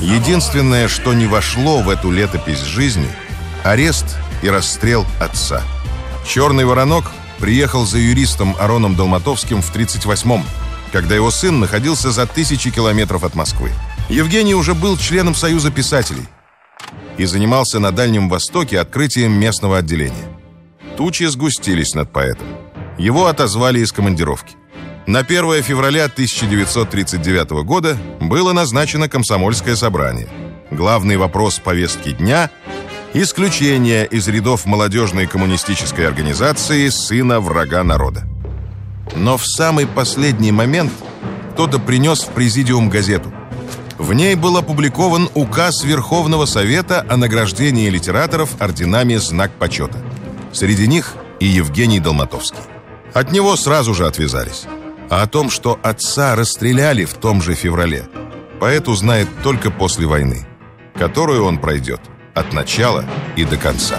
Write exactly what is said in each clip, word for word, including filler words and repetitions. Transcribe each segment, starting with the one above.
Единственное, что не вошло в эту летопись жизни – арест и расстрел отца. «Черный воронок» приехал за юристом Ароном Долматовским в тридцать восьмом, когда его сын находился за тысячи километров от Москвы. Евгений уже был членом Союза писателей и занимался на Дальнем Востоке открытием местного отделения. Тучи сгустились над поэтом. Его отозвали из командировки. На первое февраля тысяча девятьсот тридцать девятого года было назначено комсомольское собрание. Главный вопрос повестки дня – исключение из рядов молодежной коммунистической организации «Сына врага народа». Но в самый последний момент кто-то принес в президиум газету. В ней был опубликован указ Верховного Совета о награждении литераторов орденами «Знак почета». Среди них и Евгений Долматовский. От него сразу же отвязались. А о том, что отца расстреляли в том же феврале, поэт узнает только после войны, которую он пройдет от начала и до конца.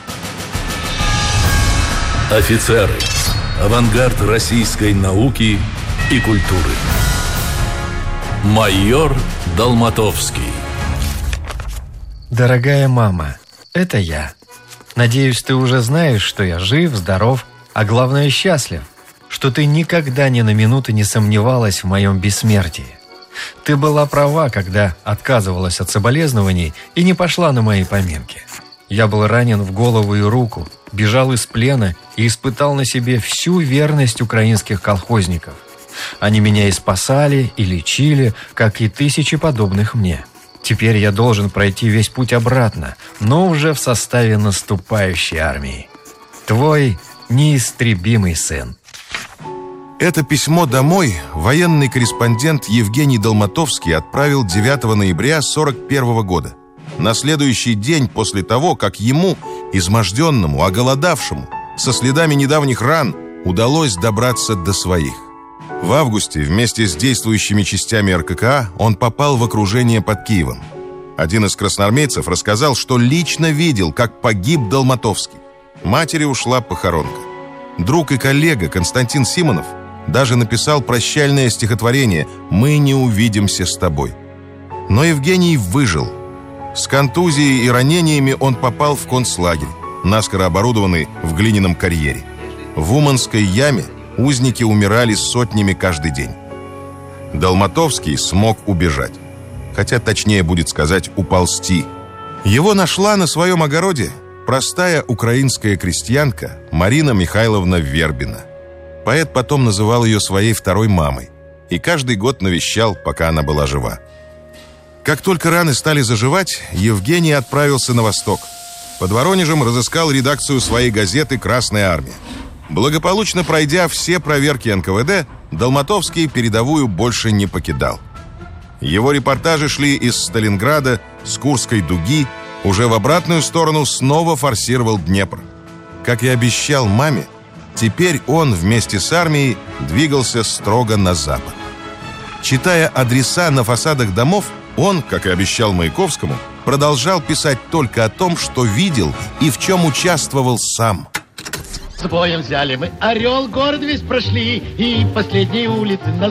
Офицеры. Авангард российской науки и культуры. Майор Долматовский. Дорогая мама, это я. Надеюсь, ты уже знаешь, что я жив, здоров, а главное, счастлив, что ты никогда ни на минуту не сомневалась в моем бессмертии. Ты была права, когда отказывалась от соболезнований и не пошла на мои поминки. Я был ранен в голову и руку, бежал из плена и испытал на себе всю верность украинских колхозников. Они меня и спасали, и лечили, как и тысячи подобных мне. Теперь я должен пройти весь путь обратно, но уже в составе наступающей армии. Твой неистребимый сын. Это письмо домой военный корреспондент Евгений Долматовский отправил девятого ноября сорок первого года, на следующий день после того, как ему, изможденному, оголодавшему, со следами недавних ран, удалось добраться до своих. В августе вместе с действующими частями эр ка ка а он попал в окружение под Киевом. Один из красноармейцев рассказал, что лично видел, как погиб Долматовский. Матери ушла похоронка. Друг и коллега Константин Симонов даже написал прощальное стихотворение «Мы не увидимся с тобой». Но Евгений выжил. С контузией и ранениями он попал в концлагерь, наскоро оборудованный в глиняном карьере. В Уманской яме узники умирали сотнями каждый день. Долматовский смог убежать. Хотя точнее будет сказать уползти. Его нашла на своем огороде простая украинская крестьянка Марина Михайловна Вербина. Поэт потом называл ее своей второй мамой и каждый год навещал, пока она была жива. Как только раны стали заживать, Евгений отправился на восток. Под Воронежем разыскал редакцию своей газеты «Красная армия». Благополучно пройдя все проверки эн ка вэ дэ, Долматовский передовую больше не покидал. Его репортажи шли из Сталинграда, с Курской дуги, уже в обратную сторону снова форсировал Днепр. Как и обещал маме, теперь он вместе с армией двигался строго на запад. Читая адреса на фасадах домов, он, как и обещал Маяковскому, продолжал писать только о том, что видел и в чем участвовал сам. С боем взяли мы Орел, город весь прошли, и последние улицы на